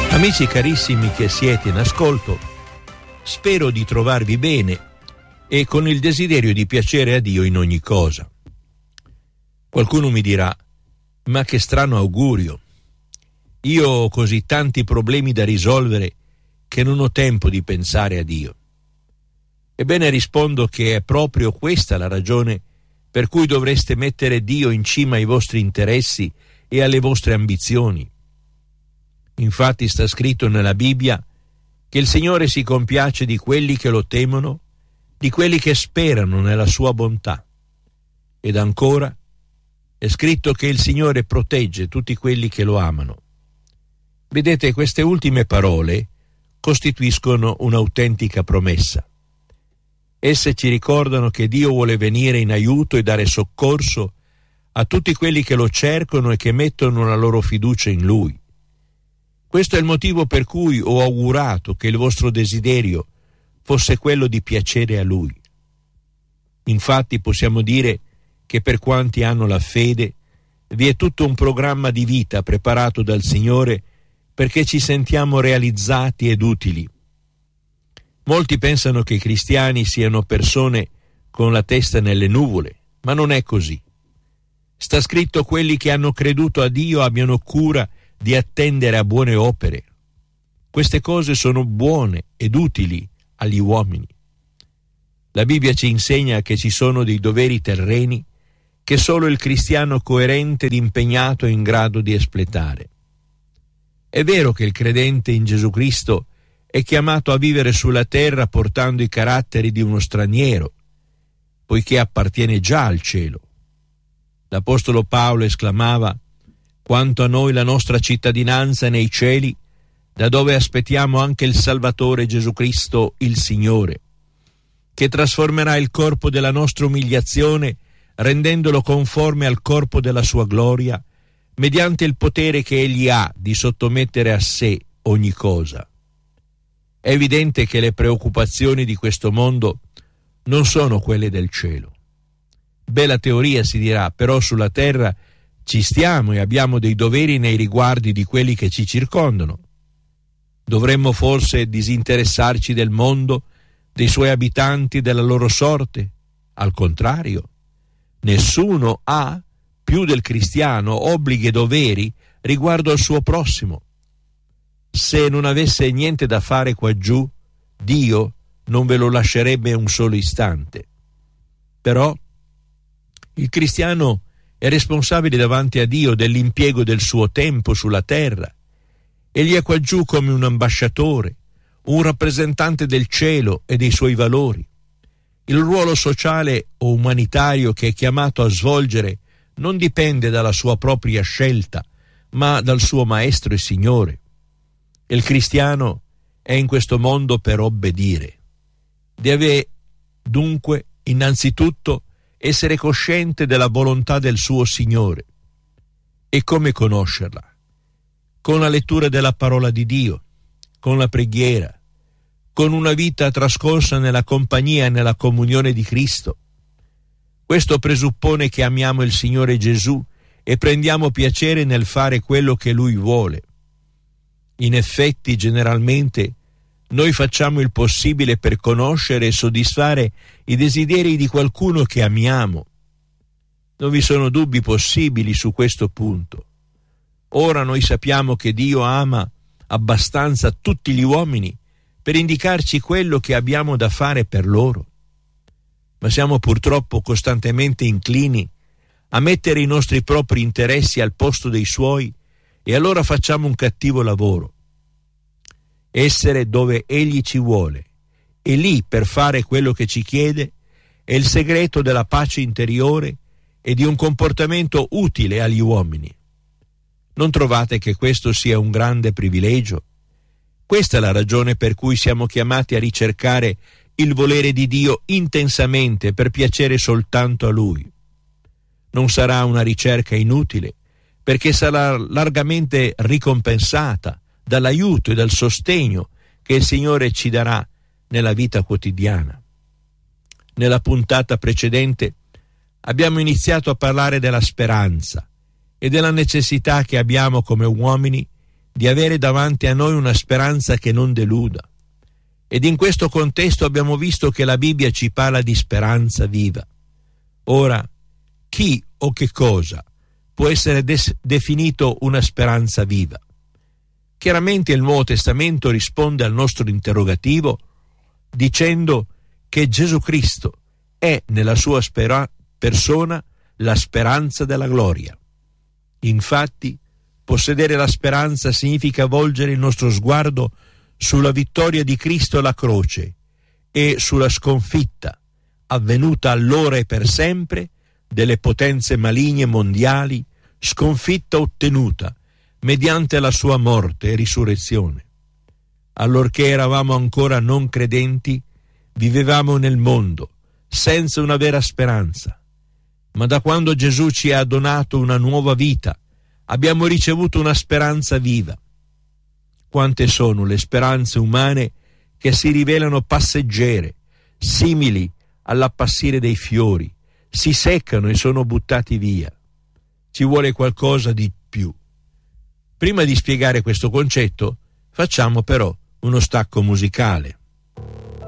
Amici carissimi che siete in ascolto, spero di trovarvi bene e con il desiderio di piacere a Dio in ogni cosa. Qualcuno mi dirà: ma che strano augurio, io ho così tanti problemi da risolvere che non ho tempo di pensare a Dio. Ebbene, rispondo che è proprio questa la ragione per cui dovreste mettere Dio in cima ai vostri interessi e alle vostre ambizioni. Infatti sta scritto nella Bibbia che il Signore si compiace di quelli che lo temono, di quelli che sperano nella sua bontà. Ed ancora è scritto che il Signore protegge tutti quelli che lo amano. Vedete, queste ultime parole costituiscono un'autentica promessa. Esse ci ricordano che Dio vuole venire in aiuto e dare soccorso a tutti quelli che lo cercano e che mettono la loro fiducia in Lui. Questo è il motivo per cui ho augurato che il vostro desiderio fosse quello di piacere a Lui. Infatti possiamo dire che per quanti hanno la fede vi è tutto un programma di vita preparato dal Signore perché ci sentiamo realizzati ed utili. Molti pensano che i cristiani siano persone con la testa nelle nuvole, ma non è così. Sta scritto: quelli che hanno creduto a Dio abbiano cura di attendere a buone opere. Queste cose sono buone ed utili agli uomini. La Bibbia ci insegna che ci sono dei doveri terreni che solo il cristiano coerente ed impegnato è in grado di espletare. È vero che il credente in Gesù Cristo è chiamato a vivere sulla terra portando i caratteri di uno straniero, poiché appartiene già al cielo. L'Apostolo Paolo esclamava: quanto a noi la nostra cittadinanza è nei cieli, da dove aspettiamo anche il Salvatore Gesù Cristo, il Signore, che trasformerà il corpo della nostra umiliazione rendendolo conforme al corpo della sua gloria, mediante il potere che Egli ha di sottomettere a sé ogni cosa. È evidente che le preoccupazioni di questo mondo non sono quelle del cielo. Bella teoria, si dirà, però sulla terra ci stiamo e abbiamo dei doveri nei riguardi di quelli che ci circondano. Dovremmo forse disinteressarci del mondo, dei suoi abitanti, della loro sorte? Al contrario, nessuno ha, più del cristiano, obblighi e doveri riguardo al suo prossimo. Se non avesse niente da fare qua giù, Dio non ve lo lascerebbe un solo istante. Però il cristiano è responsabile davanti a Dio dell'impiego del suo tempo sulla terra. Egli è qua giù come un ambasciatore, un rappresentante del cielo e dei suoi valori. Il ruolo sociale o umanitario che è chiamato a svolgere non dipende dalla sua propria scelta, ma dal suo Maestro e Signore. Il cristiano è in questo mondo per obbedire. Deve dunque innanzitutto essere cosciente della volontà del suo Signore. E come conoscerla? Con la lettura della parola di Dio, con la preghiera, con una vita trascorsa nella compagnia e nella comunione di Cristo. Questo presuppone che amiamo il Signore Gesù e prendiamo piacere nel fare quello che Lui vuole. In effetti, generalmente, noi facciamo il possibile per conoscere e soddisfare i desideri di qualcuno che amiamo. Non vi sono dubbi possibili su questo punto. Ora noi sappiamo che Dio ama abbastanza tutti gli uomini per indicarci quello che abbiamo da fare per loro. Ma siamo purtroppo costantemente inclini a mettere i nostri propri interessi al posto dei suoi e allora facciamo un cattivo lavoro. Essere dove Egli ci vuole e lì per fare quello che ci chiede è il segreto della pace interiore e di un comportamento utile agli uomini. Non trovate che questo sia un grande privilegio? Questa è la ragione per cui siamo chiamati a ricercare il volere di Dio intensamente per piacere soltanto a Lui. Non sarà una ricerca inutile, perché sarà largamente ricompensata dall'aiuto e dal sostegno che il Signore ci darà nella vita quotidiana. Nella puntata precedente abbiamo iniziato a parlare della speranza e della necessità che abbiamo come uomini di avere davanti a noi una speranza che non deluda. Ed in questo contesto abbiamo visto che la Bibbia ci parla di speranza viva. Ora, chi o che cosa può essere definito una speranza viva? Chiaramente il Nuovo Testamento risponde al nostro interrogativo dicendo che Gesù Cristo è nella sua persona la speranza della gloria. Infatti, possedere la speranza significa volgere il nostro sguardo sulla vittoria di Cristo alla croce e sulla sconfitta, avvenuta allora e per sempre, delle potenze maligne mondiali, sconfitta ottenuta mediante la sua morte e risurrezione. Allorché eravamo ancora non credenti, vivevamo nel mondo, senza una vera speranza. Ma da quando Gesù ci ha donato una nuova vita, abbiamo ricevuto una speranza viva. Quante sono le speranze umane che si rivelano passeggere, simili all'appassire dei fiori, si seccano e sono buttati via. Ci vuole qualcosa di più. Prima di spiegare questo concetto, facciamo però uno stacco musicale.